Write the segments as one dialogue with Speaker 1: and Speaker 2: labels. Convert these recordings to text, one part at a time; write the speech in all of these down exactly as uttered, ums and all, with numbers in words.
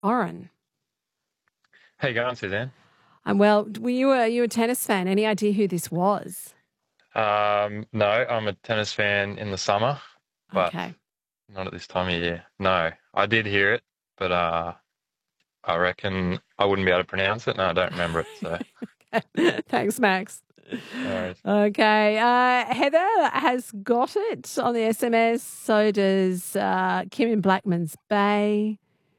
Speaker 1: Oren.
Speaker 2: How you going, Suzanne?
Speaker 1: I'm well. Were you a, you a tennis fan? Any idea who this was?
Speaker 2: Um, no, I'm a tennis fan in the summer, but
Speaker 1: Okay.
Speaker 2: not at this time of year. No, I did hear it, but uh, I reckon I wouldn't be able to pronounce it. No, I don't remember it. So,
Speaker 1: Thanks, Max.
Speaker 2: no worries.
Speaker 1: Okay. Uh, Heather has got it on the S M S. So does uh, Kim in Blackman's Bay.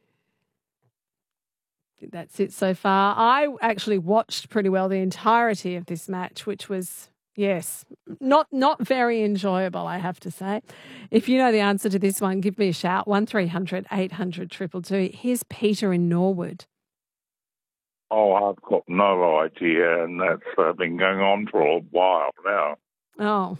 Speaker 1: That's it so far. I actually watched pretty well the entirety of this match, which was, yes, not not very enjoyable, I have to say. If you know the answer to this one, give me a shout. one three hundred eight hundred two two two. Here's Peter in Norwood.
Speaker 3: Oh, I've got no idea, and that's uh, been going on for a while now.
Speaker 1: Oh.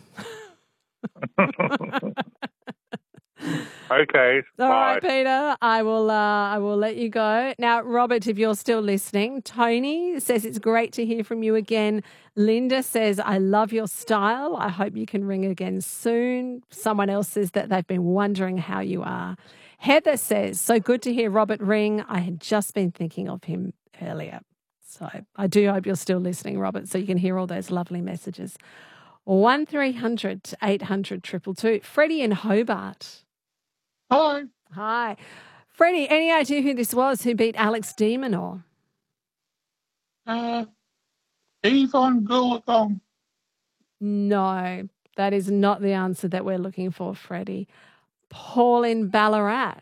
Speaker 3: Okay.
Speaker 1: All
Speaker 3: bye.
Speaker 1: right, Peter. I will. Uh, I will let you go now, Robert. If you're still listening, Tony says it's great to hear from you again. Linda says I love your style. I hope you can ring again soon. Someone else says that they've been wondering how you are. Heather says so good to hear Robert ring. I had just been thinking of him earlier. So I do hope you're still listening, Robert, so you can hear all those lovely messages. One three hundred eight hundred two two two. Freddie in Hobart.
Speaker 4: Hello.
Speaker 1: Hi. Freddie, any idea who this was who beat Alex de Minaur?
Speaker 4: Uh, Yvonne Goolagong.
Speaker 1: No, that is not the answer that we're looking for, Freddie. Paul in Ballarat.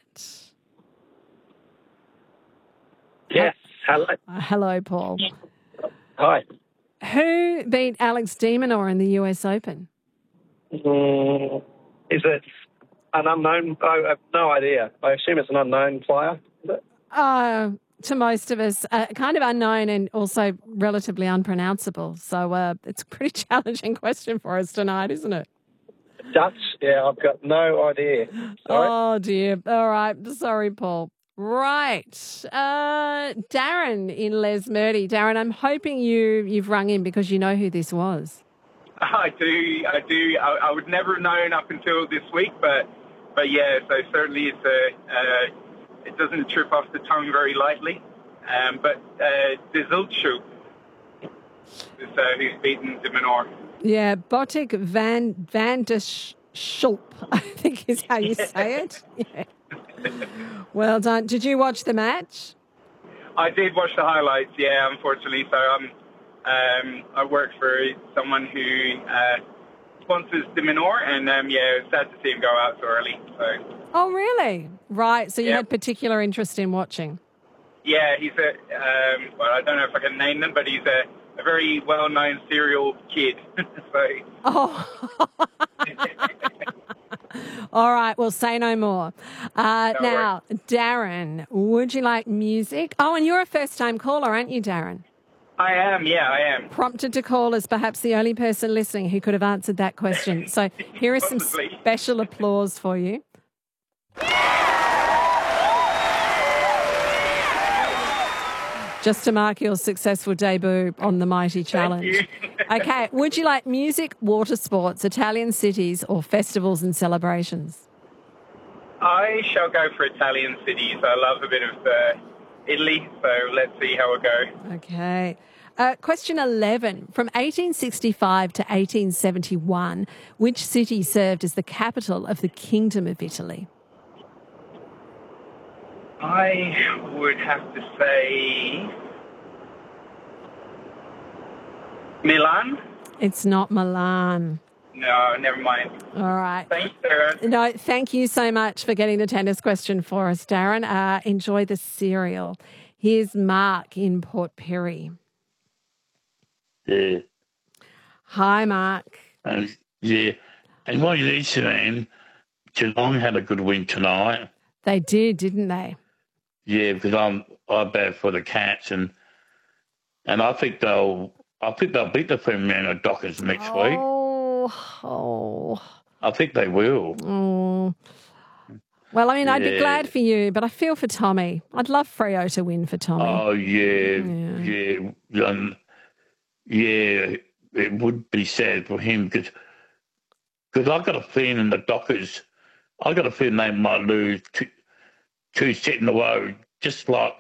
Speaker 5: Yes, hello.
Speaker 1: Uh, hello, Paul.
Speaker 5: Hi.
Speaker 1: Who beat Alex de Minaur in the U S Open?
Speaker 5: Mm, is it an unknown? I have no idea. I assume it's an unknown player. Is it?
Speaker 1: Uh, to most of us, uh, kind of unknown and also relatively unpronounceable. So uh, it's a pretty challenging question for us tonight, isn't it?
Speaker 5: Dutch? Yeah, I've got no idea. Sorry.
Speaker 1: Oh, dear. All right. Sorry, Paul. Right. Uh, Darren in Lesmurdy. Darren, I'm hoping you, you've rung in because you know who this was.
Speaker 6: I do, I do. I, I would never have known up until this week, but but yeah, so certainly it's a, uh, it doesn't trip off the tongue very lightly. Um, but uh, De Zultshoek is uh, who's beaten de Minaur.
Speaker 1: Yeah, Botic van, van der Schulp, I think is how you say it. Yeah. Well done. Did you watch the match?
Speaker 6: I did watch the highlights, yeah, unfortunately. So um, um, I work for someone who uh, sponsors de Minaur, and um, yeah, it was sad to see him go out so early. So.
Speaker 1: Oh, really? Right. So you
Speaker 6: Yep.
Speaker 1: had particular interest in watching.
Speaker 6: Yeah, he's a, um, well, I don't know if I can name them, but he's a, a very well-known serial kid. so.
Speaker 1: Oh. All right, well, say no more. Uh,
Speaker 6: No
Speaker 1: now, Darren, would you like music? Oh, and you're a first-time caller, aren't you, Darren?
Speaker 6: I am, yeah, I am.
Speaker 1: Prompted to call as perhaps the only person listening who could have answered that question. So here is some
Speaker 6: Possibly.
Speaker 1: special applause for you. Just to mark your successful debut on the Mighty Challenge.
Speaker 6: you.
Speaker 1: Okay, would you like music, water sports, Italian cities, or festivals and celebrations?
Speaker 6: I shall go for Italian cities. I love a bit of uh, Italy, so let's see how it goes.
Speaker 1: Okay. Uh, question eleven. From eighteen sixty-five to eighteen seventy-one, which city served as the capital of the Kingdom of Italy?
Speaker 6: I would have to say Milan.
Speaker 1: It's not Milan.
Speaker 6: No, never mind.
Speaker 1: All right.
Speaker 6: Thanks, Sarah.
Speaker 1: No, thank you so much for getting the tennis question for us, Darren. Uh, enjoy the cereal. Here's Mark in Port Pirie.
Speaker 4: Yeah.
Speaker 1: Hi, Mark.
Speaker 4: Uh, yeah. And what you need to then, Geelong had a good win tonight.
Speaker 1: They did, didn't they?
Speaker 4: Yeah, because I'm I bad for the Cats, and and I think they'll I think they'll beat the Fremantle Dockers next week.
Speaker 1: Oh, oh,
Speaker 4: I think they will.
Speaker 1: oh. Well, I mean, I'd be
Speaker 4: Yeah.
Speaker 1: glad for you, but I feel for Tommy. I'd love Freo to win for Tommy.
Speaker 4: Oh yeah, yeah, yeah, um, yeah. It would be sad for him because I've got a feeling the Dockers. I've got a feeling they might lose two, two set in a row just like